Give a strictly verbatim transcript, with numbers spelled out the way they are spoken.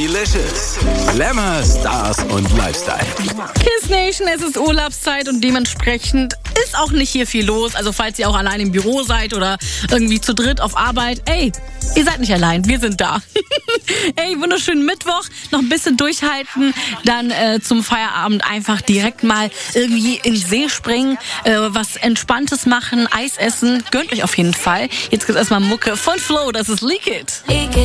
Freelicious. Glamour, Stars und Lifestyle. Kiss Nation, es ist Urlaubszeit und dementsprechend ist auch nicht hier viel los. Also falls ihr auch allein im Büro seid oder irgendwie zu dritt auf Arbeit, ey, ihr seid nicht allein, wir sind da. Ey, wunderschönen Mittwoch, noch ein bisschen durchhalten, dann äh, zum Feierabend einfach direkt mal irgendwie in den See springen, äh, was Entspanntes machen, Eis essen, gönnt euch auf jeden Fall. Jetzt gibt's erstmal Mucke von Flo, das ist Leak It.